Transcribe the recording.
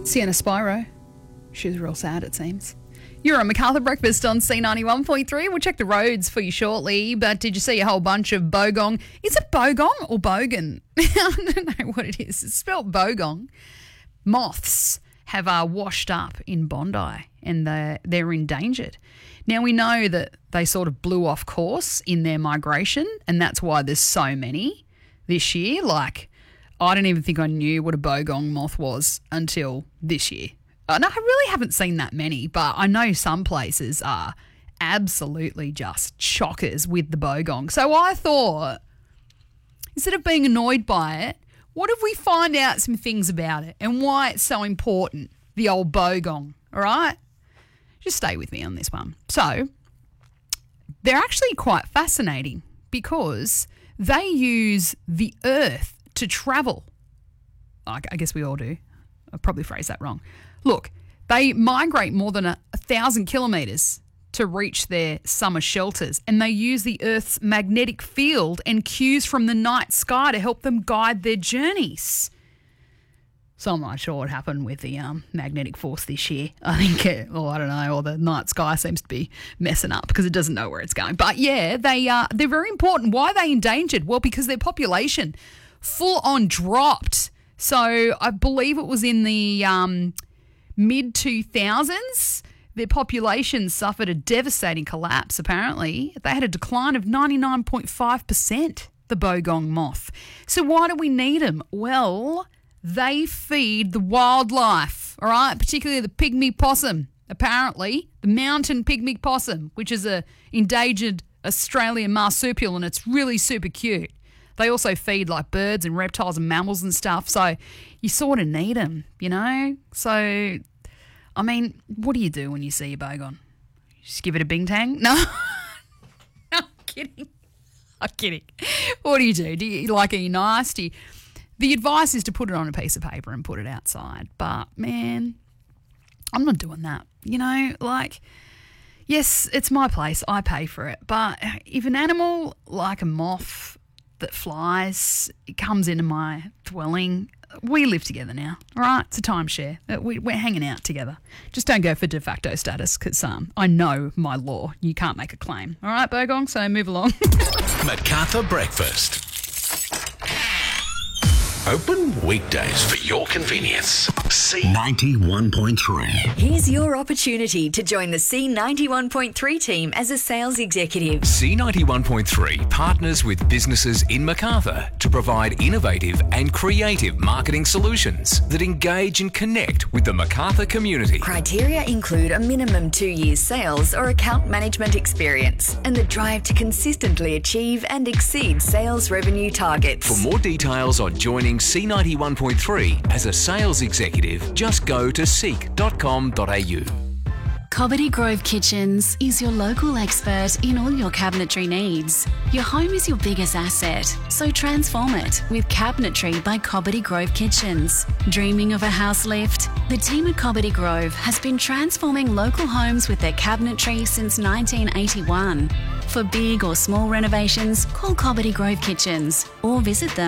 Sienna Spyro. She was real sad, it seems. You're on MacArthur Breakfast on C91.3. We'll check the roads for you shortly, but did you see a whole bunch of bogong? Is it bogong or bogan? I don't know what it is. It's spelled bogong. Moths have washed up in Bondi and they're endangered. Now, we know that they sort of blew off course in their migration, and that's why there's so many this year. Like, I don't even think I knew what a bogong moth was until this year. And I really haven't seen that many, but I know some places are absolutely just chockers with the bogong. So I thought, instead of being annoyed by it, what if we find out some things about it and why it's so important, the old bogong, all right? Just stay with me on this one. So they're actually quite fascinating because they use the earth to travel. I guess we all do. I probably phrased that wrong. Look, they migrate more than 1,000 kilometres to reach their summer shelters, and they use the Earth's magnetic field and cues from the night sky to help them guide their journeys. So I'm not sure what happened with the magnetic force this year. I think, I don't know, or the night sky seems to be messing up because it doesn't know where it's going. But yeah, they're very important. Why are they endangered? Well, because their population full on dropped. So I believe it was in the mid-2000s, their population suffered a devastating collapse, apparently. They had a decline of 99.5%, the bogong moth. So why do we need them? Well, they feed the wildlife, all right, particularly the pygmy possum, apparently. The mountain pygmy possum, which is a endangered Australian marsupial, and it's really super cute. They also feed like birds and reptiles and mammals and stuff. So you sort of need them, you know? So, I mean, what do you do when you see a bogong? Just give it a bing-tang? No. No, I'm kidding. I'm kidding. What do you do? Are you nice? The advice is to put it on a piece of paper and put it outside. But, man, I'm not doing that. You know, like, yes, it's my place. I pay for it. But if an animal like a moth that flies, it comes into my dwelling, we live together now, all right? It's a timeshare. We're hanging out together. Just don't go for de facto status because I know my law. You can't make a claim. All right, bogong, so move along. MacArthur Breakfast. Open weekdays for your convenience. C91.3. Here's your opportunity to join the C91.3 team as a sales executive. C91.3 partners with businesses in MacArthur to provide innovative and creative marketing solutions that engage and connect with the MacArthur community. Criteria include a minimum 2 years sales or account management experience and the drive to consistently achieve and exceed sales revenue targets. For more details on joining C91.3 as a sales executive, just go to seek.com.au. Cobbitty Grove Kitchens is your local expert in all your cabinetry needs. Your home is your biggest asset, so transform it with Cabinetry by Cobbitty Grove Kitchens. Dreaming of a house lift? The team at Cobbitty Grove has been transforming local homes with their cabinetry since 1981. For big or small renovations, call Cobbitty Grove Kitchens or visit them